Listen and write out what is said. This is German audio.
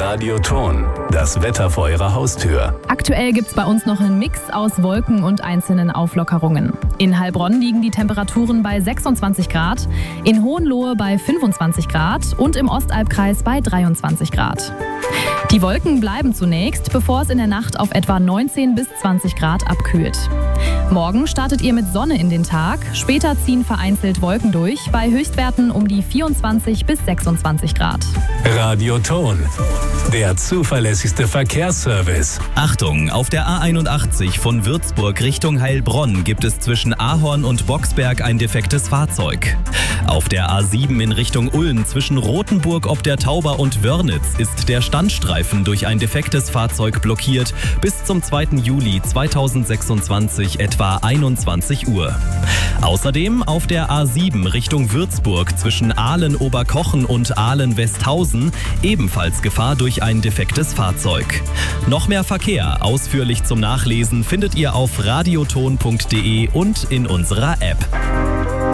Radioton, das Wetter vor Ihrer Haustür. Aktuell gibt's bei uns noch einen Mix aus Wolken und einzelnen Auflockerungen. In Heilbronn liegen die Temperaturen bei 26 Grad, in Hohenlohe bei 25 Grad und im Ostalbkreis bei 23 Grad. Die Wolken bleiben zunächst, bevor es in der Nacht auf etwa 19 bis 20 Grad abkühlt. Morgen startet ihr mit Sonne in den Tag, später ziehen vereinzelt Wolken durch, bei Höchstwerten um die 24 bis 26 Grad. Radioton, der zuverlässigste Verkehrsservice. Achtung, auf der A81 von Würzburg Richtung Heilbronn gibt es zwischen Ahorn und Boxberg ein defektes Fahrzeug. Auf der A7 in Richtung Ulm zwischen Rothenburg ob der Tauber und Wörnitz ist der Standstreifen durch ein defektes Fahrzeug blockiert bis zum 2. Juli 2026 etwa 21 Uhr. Außerdem auf der A7 Richtung Würzburg zwischen Aalen-Oberkochen und Aalen-Westhausen ebenfalls Gefahr durch ein defektes Fahrzeug. Noch mehr Verkehr ausführlich zum Nachlesen findet ihr auf radioton.de und in unserer App.